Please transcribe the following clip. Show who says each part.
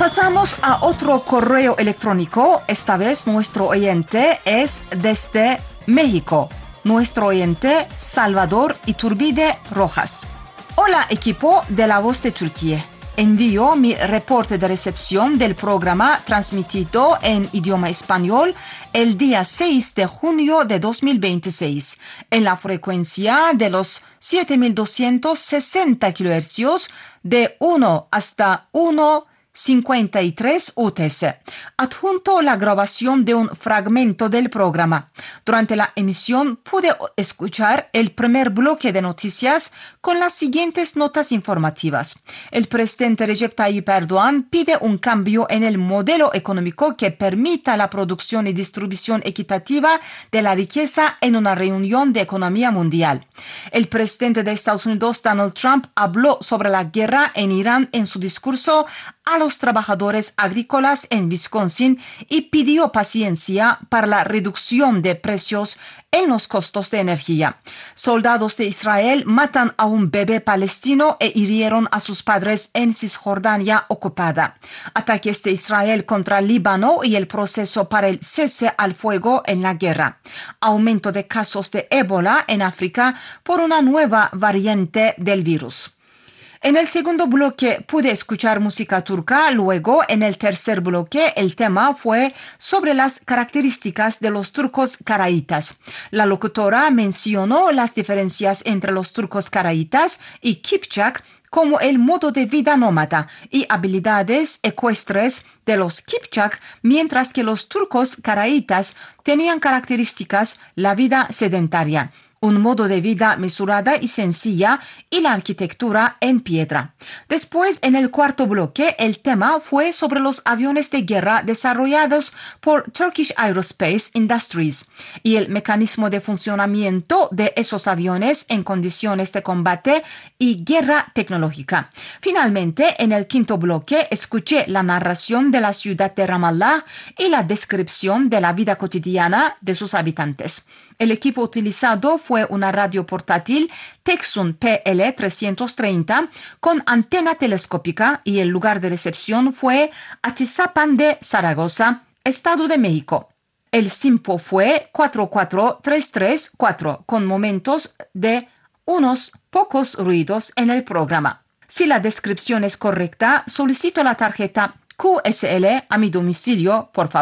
Speaker 1: Pasamos a otro correo electrónico. Esta vez nuestro oyente es desde México. Nuestro oyente Salvador Iturbide Rojas. Hola equipo de La Voz de Turquía. Envío mi reporte de recepción del programa transmitido en idioma español el día 6 de junio de 2026 en la frecuencia de los 7260 kHz de 1 hasta 1,53 UTC. Adjunto la grabación de un fragmento del programa. Durante la emisión pude escuchar el primer bloque de noticias con las siguientes notas informativas. El presidente Recep Tayyip Erdoğan pide un cambio en el modelo económico que permita la producción y distribución equitativa de la riqueza en una reunión de economía mundial. El presidente de Estados Unidos, Donald Trump, habló sobre la guerra en Irán en su discurso a los trabajadores agrícolas en Wisconsin y pidió paciencia para la reducción de precios en los costos de energía. Soldados de Israel matan a un bebé palestino e hirieron a sus padres en Cisjordania ocupada. Ataques de Israel contra Líbano y el proceso para el cese al fuego en la guerra. Aumento de casos de ébola en África por una nueva variante del virus. En el segundo bloque pude escuchar música turca, luego en el tercer bloque el tema fue sobre las características de los turcos karaítas. La locutora mencionó las diferencias entre los turcos karaítas y Kipchak como el modo de vida nómada y habilidades ecuestres de los Kipchak, mientras que los turcos karaítas tenían características la vida sedentaria, un modo de vida mesurada y sencilla y la arquitectura en piedra. Después, en el cuarto bloque, el tema fue sobre los aviones de guerra desarrollados por Turkish Aerospace Industries y el mecanismo de funcionamiento de esos aviones en condiciones de combate y guerra tecnológica. Finalmente, en el quinto bloque, escuché la narración de la ciudad de Ramallah y la descripción de la vida cotidiana de sus habitantes. El equipo utilizado fue una radio portátil Tecsun PL330 con antena telescópica y el lugar de recepción fue Atizapán de Zaragoza, Estado de México. El SINPO fue 44334 con momentos de unos pocos ruidos en el programa. Si la descripción es correcta, solicito la tarjeta QSL a mi domicilio, por favor.